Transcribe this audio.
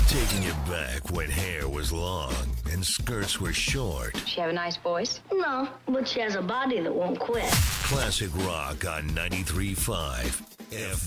Taking you back when hair was long and skirts were short. She have a nice voice? No, but she has a body that won't quit. Classic rock on 93.5 F.